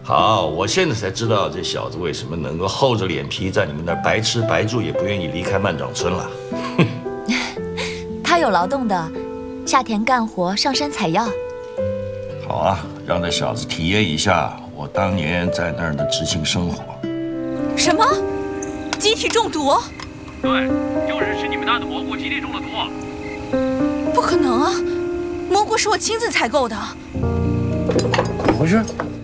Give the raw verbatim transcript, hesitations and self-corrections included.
好，我现在才知道这小子为什么能够厚着脸皮在你们那儿白吃白住，也不愿意离开万长村了。 他有劳动的，下田干活，上山采药。 好啊，让这小子体验一下我当年在那儿的知青生活。 什么？集体中毒？ 对，就是吃你们那的蘑菇，集体中的毒。 不可能啊！蘑菇是我亲自采购的。 怎么回事？